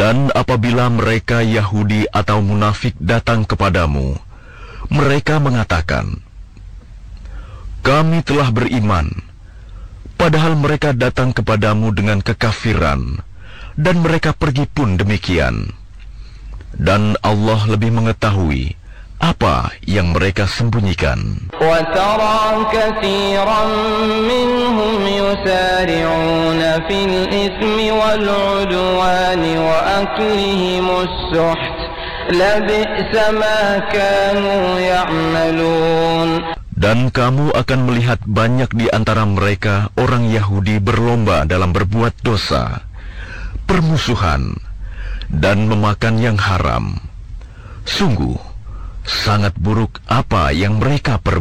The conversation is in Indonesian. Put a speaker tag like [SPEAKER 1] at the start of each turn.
[SPEAKER 1] Dan apabila mereka Yahudi atau munafik datang kepadamu, mereka mengatakan, "Kami telah beriman," padahal mereka datang kepadamu dengan kekafiran, dan mereka pergi pun demikian. Dan Allah lebih mengetahui apa yang mereka sembunyikan.
[SPEAKER 2] وَتَرَى كَثِيرًا مِّنْهُمْ يُسَارِعُونَ فِي الْإِثْمِ وَالْعُدْوَانِ وَأَكْلِهِمُ السُّحْتَ لَبِئْسَ مَا كَانُوا يَعْمَلُونَ.
[SPEAKER 1] Dan kamu akan melihat banyak di antara mereka orang Yahudi berlomba dalam berbuat dosa, permusuhan, dan memakan yang haram. Sungguh, sangat buruk apa yang mereka perbuat.